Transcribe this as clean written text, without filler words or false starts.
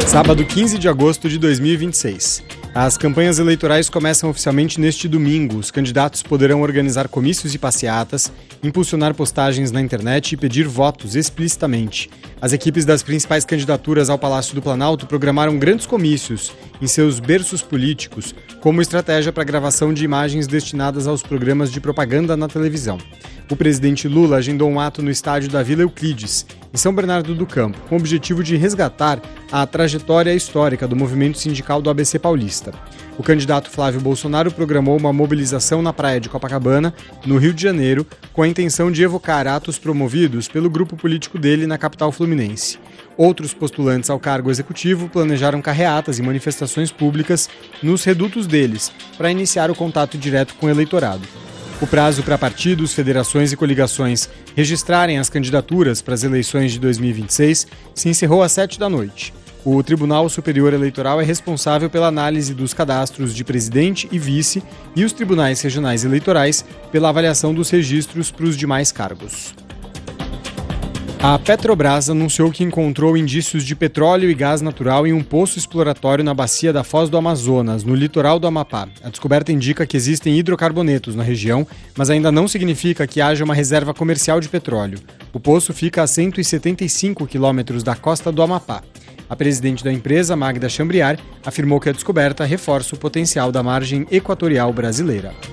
Sábado 15 de agosto de 2026. As campanhas eleitorais começam oficialmente neste domingo. Os candidatos poderão organizar comícios e passeatas, impulsionar postagens na internet e pedir votos explicitamente. As equipes das principais candidaturas ao Palácio do Planalto programaram grandes comícios em seus berços políticos, como estratégia para a gravação de imagens destinadas aos programas de propaganda na televisão. O presidente Lula agendou um ato no estádio da Vila Euclides, em São Bernardo do Campo, com o objetivo de resgatar a trajetória histórica do movimento sindical do ABC Paulista. O candidato Flávio Bolsonaro programou uma mobilização na praia de Copacabana, no Rio de Janeiro, com a intenção de evocar atos promovidos pelo grupo político dele na capital fluminense. Outros postulantes ao cargo executivo planejaram carreatas e manifestações públicas nos redutos deles, para iniciar o contato direto com o eleitorado. O prazo para partidos, federações e coligações registrarem as candidaturas para as eleições de 2026 se encerrou às 19h. O Tribunal Superior Eleitoral é responsável pela análise dos cadastros de presidente e vice e os tribunais regionais eleitorais pela avaliação dos registros para os demais cargos. A Petrobras anunciou que encontrou indícios de petróleo e gás natural em um poço exploratório na bacia da Foz do Amazonas, no litoral do Amapá. A descoberta indica que existem hidrocarbonetos na região, mas ainda não significa que haja uma reserva comercial de petróleo. O poço fica a 175 quilômetros da costa do Amapá. A presidente da empresa, Magda Chambriard, afirmou que a descoberta reforça o potencial da margem equatorial brasileira.